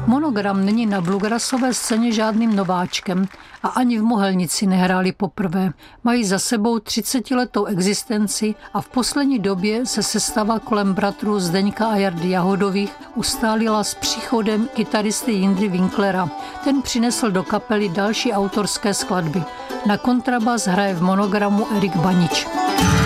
Monogram není na bluegrassové scéně žádným nováčkem a ani v Mohelnici nehráli poprvé. Mají za sebou 30letou existenci a v poslední době se sestava kolem bratrů Zdeňka a Jardy Jahodových ustálila s příchodem kytaristy Jindry Winklera. Ten přinesl do kapely další autorské skladby. Na kontrabas hraje v Monogramu Erik Banič.